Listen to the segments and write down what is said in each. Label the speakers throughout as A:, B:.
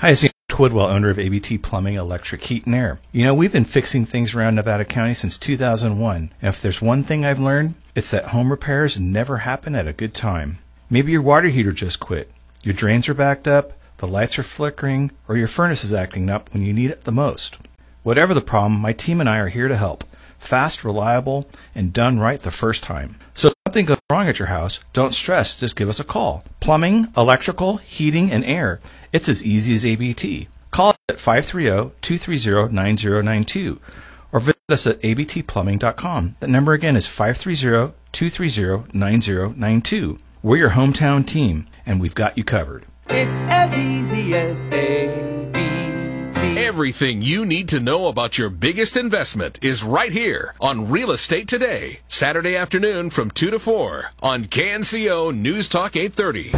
A: Hi, it's Ian Twidwell, owner of ABT Plumbing, Electric, Heat, and Air. You know, we've been fixing things around Nevada County since 2001, and if there's one thing I've learned, it's that home repairs never happen at a good time. Maybe your water heater just quit, your drains are backed up, the lights are flickering, or your furnace is acting up when you need it the most. Whatever the problem, my team and I are here to help. Fast, reliable, and done right the first time. So if something goes wrong at your house, don't stress, just give us a call. Plumbing, electrical, heating, and air. It's as easy as ABT. Call us at 530-230-9092 or visit us at abtplumbing.com. That number again is 530-230-9092. We're your hometown team, and we've got you covered.
B: It's as easy as ABT.
C: Everything you need to know about your biggest investment is right here on Real Estate Today, Saturday afternoon from 2 to 4 on KNCO News Talk 830.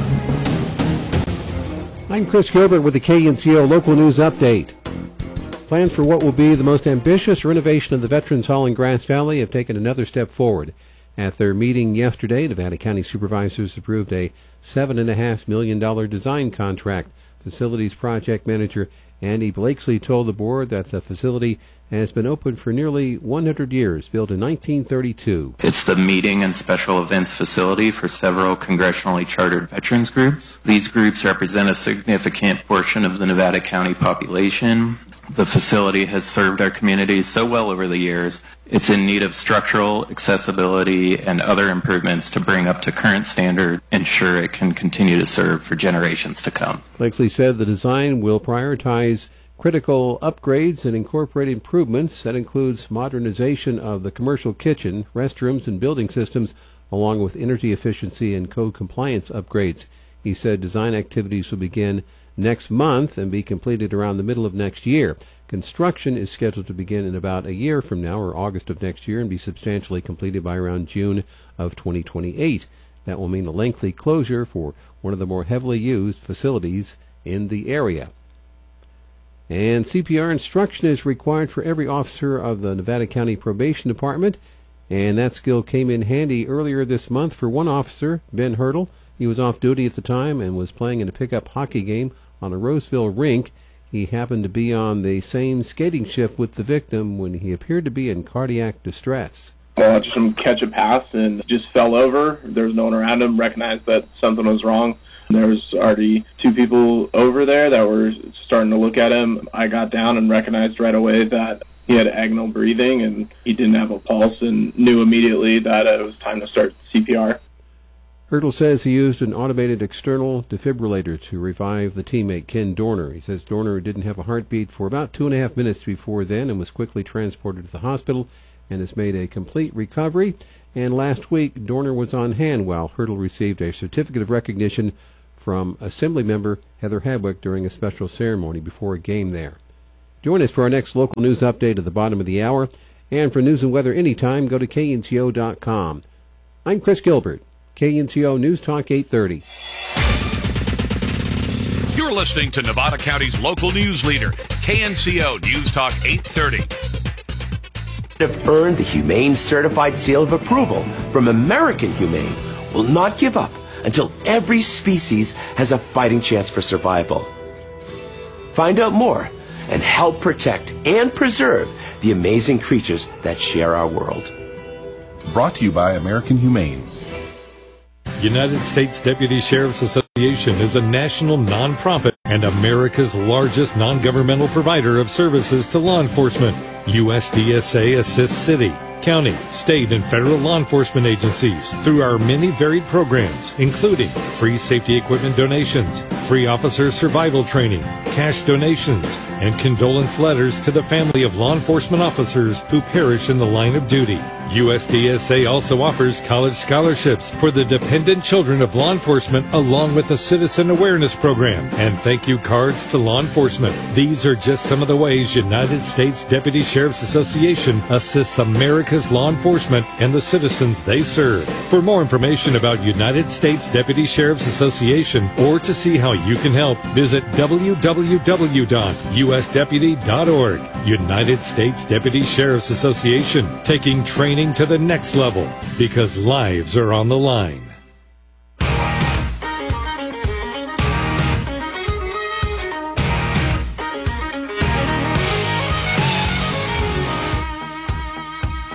D: I'm Chris Gilbert with the KNCO Local News Update. Plans for what will be the most ambitious renovation of the Veterans Hall in Grass Valley have taken another step forward. At their meeting yesterday, Nevada County supervisors approved a $7.5 million design contract. Facilities project manager Andy Blakesley told the board that the facility has been open for nearly 100 years, built in 1932.
E: It's the meeting and special events facility for several congressionally chartered veterans groups. These groups represent a significant portion of the Nevada County population. The facility has served our community so well over the years. It's in need of structural accessibility and other improvements to bring up to current standard, ensure it can continue to serve for generations to come.
D: Blakesley said the design will prioritize critical upgrades and incorporate improvements that includes modernization of the commercial kitchen, restrooms, and building systems, along with energy efficiency and code compliance upgrades. He said design activities will begin next month and be completed around the middle of next year. Construction is scheduled to begin in about a year from now, or August of next year, and be substantially completed by around June of 2028. That will mean a lengthy closure for one of the more heavily used facilities in the area. And CPR instruction is required for every officer of the Nevada County Probation Department, and that skill came in handy earlier this month for one officer, Ben Hurdle. He was off duty at the time and was playing in a pickup hockey game on a Roseville rink. He happened to be on the same skating shift with the victim when he appeared to be in cardiac distress.
F: I watched him catch a pass and just fell over. There was no one around him, recognized that something was wrong. There was already two people over there that were starting to look at him. I got down and recognized right away that he had agonal breathing and he didn't have a pulse, and knew immediately that it was time to start CPR.
D: Hurdle says he used an automated external defibrillator to revive the teammate, Ken Dorner. He says Dorner didn't have a heartbeat for about 2.5 minutes before then and was quickly transported to the hospital and has made a complete recovery. And last week, Dorner was on hand while Hurdle received a certificate of recognition from Assembly member Heather Hedwick during a special ceremony before a game there. Join us for our next local news update at the bottom of the hour. And for news and weather anytime, go to knco.com. I'm Chris Gilbert. KNCO News Talk 830.
C: You're listening to Nevada County's local news leader, KNCO News Talk 830.
G: Have earned the Humane Certified Seal of Approval from American Humane will not give up until every species has a fighting chance for survival. Find out more and help protect and preserve the amazing creatures that share our world.
H: Brought to you by American Humane.
I: United States Deputy Sheriff's Association is a national nonprofit and America's largest non-governmental provider of services to law enforcement. USDSA assists city, county, state, and federal law enforcement agencies through our many varied programs, including free safety equipment donations, free officer survival training, cash donations, and condolence letters to the family of law enforcement officers who perish in the line of duty. USDSA also offers college scholarships for the dependent children of law enforcement, along with a citizen awareness program and thank you cards to law enforcement. These are just some of the ways United States Deputy Sheriff's Association assists America's law enforcement and the citizens they serve. For more information about United States Deputy Sheriff's Association or to see how you can help, visit www.usdeputy.org. United States Deputy Sheriff's Association, taking training to the next level because lives are on the line.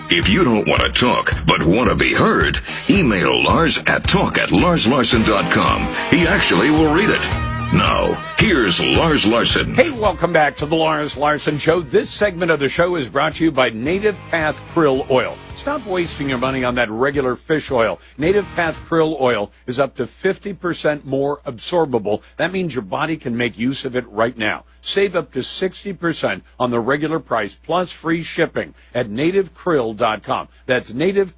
J: If you don't want to talk, but want to be heard, email Lars at talk@larslarson.com. He actually will read it. Now, here's Lars Larson.
K: Hey, welcome back to the Lars Larson Show. This segment of the show is brought to you by Native Path Krill Oil. Stop wasting your money on that regular fish oil. Native Path Krill Oil is up to 50% more absorbable. That means your body can make use of it right now. Save up to 60% on the regular price plus free shipping at nativekrill.com. That's native,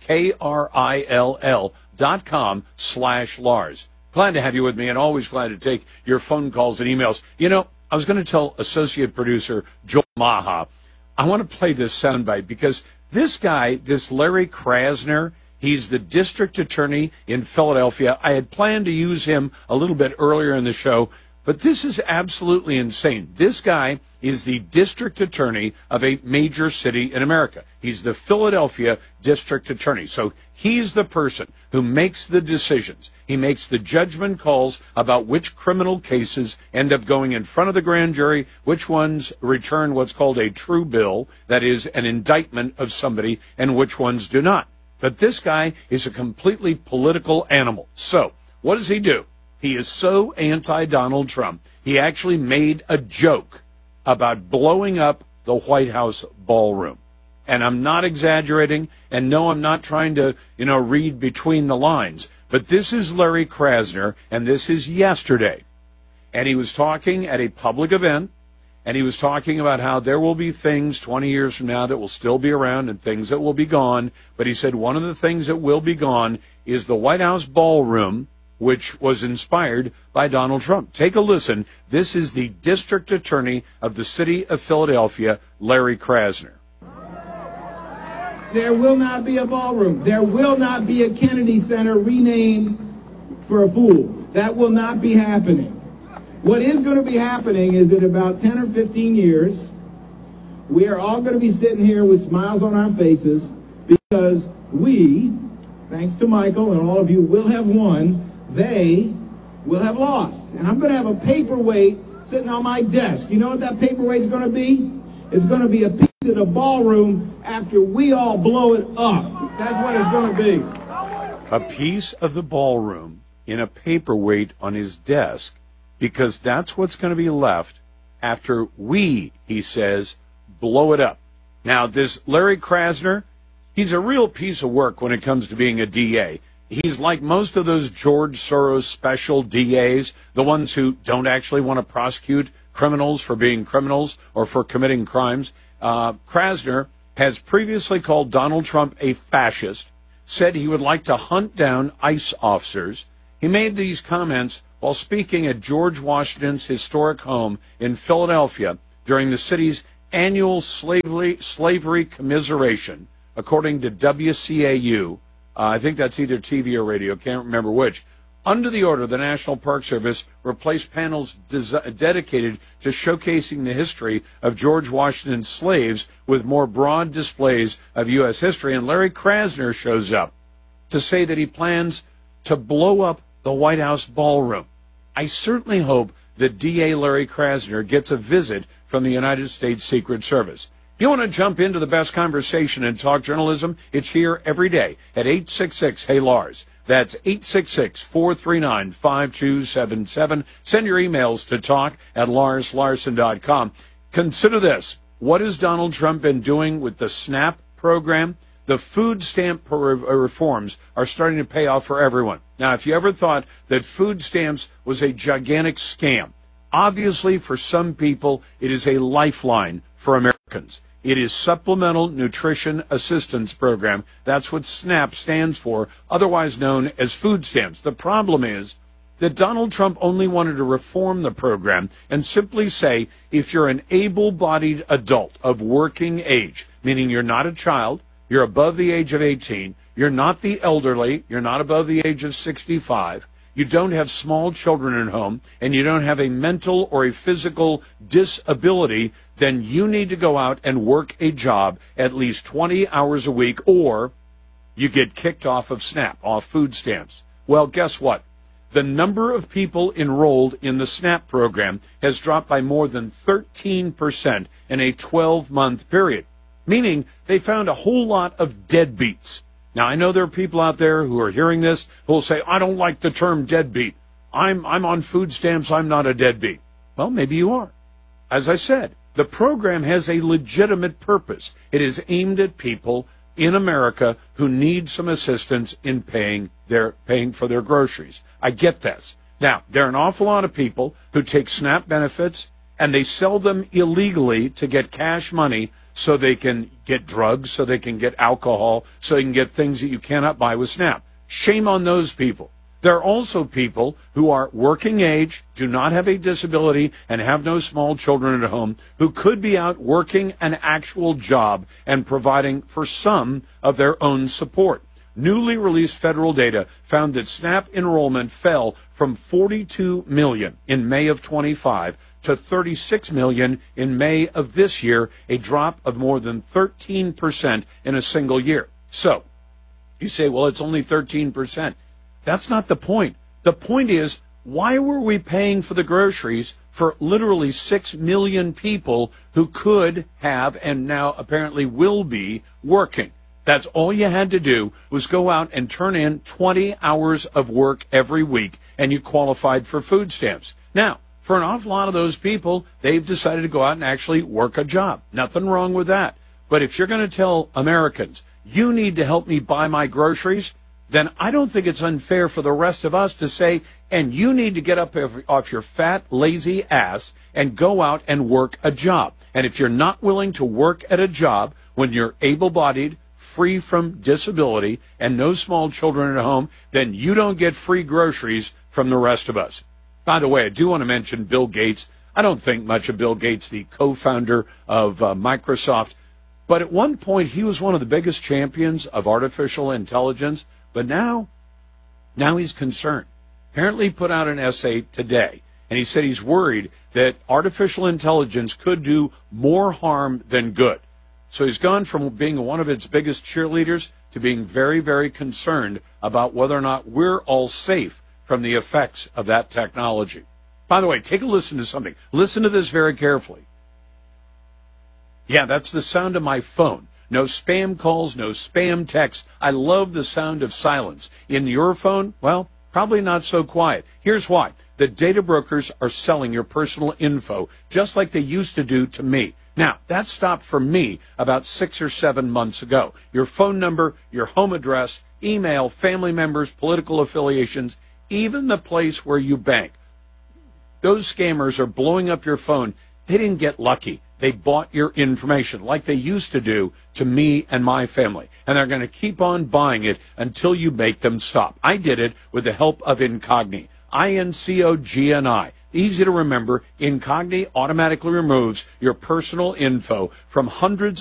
K: KRILL.com/Lars. Glad to have you with me, and always glad to take your phone calls and emails. You know, I was going to tell associate producer Joel Maha, I want to play this soundbite because this guy, this Larry Krasner, he's the district attorney in Philadelphia. I had planned to use him a little bit earlier in the show, but this is absolutely insane. This guy is the district attorney of a major city in America. He's the Philadelphia district attorney. So he's the person who makes the decisions. He makes the judgment calls about which criminal cases end up going in front of the grand jury, which ones return what's called a true bill, that is an indictment of somebody, and which ones do not. But this guy is a completely political animal. So what does he do? He is so anti-Donald Trump, he actually made a joke about blowing up the White House ballroom. And I'm not exaggerating, and no, I'm not trying to, read between the lines. But this is Larry Krasner, and this is yesterday. And he was talking at a public event, and he was talking about how there will be things 20 years from now that will still be around and things that will be gone. But he said one of the things that will be gone is the White House ballroom, which was inspired by Donald Trump. Take a listen. This is the district attorney of the city of Philadelphia, Larry Krasner.
L: There will not be a ballroom. There will not be a Kennedy Center renamed for a fool. That will not be happening. What is going to be happening is that about 10 or 15 years, we are all going to be sitting here with smiles on our faces because we, thanks to Michael and all of you, will have won. They will have lost. And I'm going to have a paperweight sitting on my desk. You know what that paperweight's going to be? It's going to be a piece of the ballroom after we all blow it up. That's what it's going to be.
K: A piece of the ballroom in a paperweight on his desk, because that's what's going to be left after we, he says, blow it up. Now, this Larry Krasner, he's a real piece of work when it comes to being a DA. He's like most of those George Soros special DAs, the ones who don't actually want to prosecute criminals for being criminals or for committing crimes. Krasner has previously called Donald Trump a fascist, said he would like to hunt down ICE officers. He made these comments while speaking at George Washington's historic home in Philadelphia during the city's annual slavery commiseration, according to WCAU. I think that's either TV or radio, can't remember which. Under the order, the National Park Service replaced panels dedicated to showcasing the history of George Washington's slaves with more broad displays of U.S. history. And Larry Krasner shows up to say that he plans to blow up the White House ballroom. I certainly hope that DA Larry Krasner gets a visit from the United States Secret Service. You want to jump into the best conversation in talk journalism? It's here every day at 866-HEY-LARS. That's 866-439-5277. Send your emails to talk@larslarson.com. Consider this. What has Donald Trump been doing with the SNAP program? The food stamp reforms are starting to pay off for everyone. Now, if you ever thought that food stamps was a gigantic scam, obviously for some people it is a lifeline for Americans. It is Supplemental Nutrition Assistance Program. That's what SNAP stands for, otherwise known as food stamps. The problem is that Donald Trump only wanted to reform the program and simply say, if you're an able-bodied adult of working age, meaning you're not a child, you're above the age of 18, you're not the elderly, you're not above the age of 65, you don't have small children at home, and you don't have a mental or a physical disability, then you need to go out and work a job at least 20 hours a week, or you get kicked off of SNAP, off food stamps. Well, guess what? The number of people enrolled in the SNAP program has dropped by more than 13% in a 12-month period. meaning they found a whole lot of deadbeats. Now, I know there are people out there who are hearing this who will say, I don't like the term deadbeat. I'm on food stamps. I'm not a deadbeat. Well, maybe you are. As I said, the program has a legitimate purpose. It is aimed at people in America who need some assistance in paying for their groceries. I get this. Now, there are an awful lot of people who take SNAP benefits and they sell them illegally to get cash money so they can get drugs, so they can get alcohol, so they can get things that you cannot buy with SNAP. Shame on those people. There are also people who are working age, do not have a disability, and have no small children at home who could be out working an actual job and providing for some of their own support. Newly released federal data found that SNAP enrollment fell from 42 million in May of 25 to 36 million in May of this year, a drop of more than 13% in a single year. So, you say, well, it's only 13%. That's not the point. The point is, why were we paying for the groceries for literally 6 million people who could have and now apparently will be working? That's all you had to do was go out and turn in 20 hours of work every week, and you qualified for food stamps. Now, for an awful lot of those people, they've decided to go out and actually work a job. Nothing wrong with that. But if you're going to tell Americans, you need to help me buy my groceries, then I don't think it's unfair for the rest of us to say, and you need to get up off your fat, lazy ass and go out and work a job. And if you're not willing to work at a job when you're able-bodied, free from disability, and no small children at home, then you don't get free groceries from the rest of us. By the way, I do want to mention Bill Gates. I don't think much of Bill Gates, the co-founder of Microsoft, but at one point he was one of the biggest champions of artificial intelligence. But now he's concerned. Apparently he put out an essay today, and he said he's worried that artificial intelligence could do more harm than good. So he's gone from being one of its biggest cheerleaders to being very, very concerned about whether or not we're all safe from the effects of that technology. By the way, take a listen to something. Listen to this very carefully. Yeah, that's the sound of my phone. No spam calls, no spam texts. I love the sound of silence. In your phone, well, probably not so quiet. Here's why. The data brokers are selling your personal info just like they used to do to me. Now, that stopped for me about 6 or 7 months ago. Your phone number, your home address, email, family members, political affiliations, even the place where you bank. Those scammers are blowing up your phone. They didn't get lucky. They bought your information like they used to do to me and my family. And they're going to keep on buying it until you make them stop. I did it with the help of Incogni. INCOGNI. Easy to remember. Incogni automatically removes your personal info from hundreds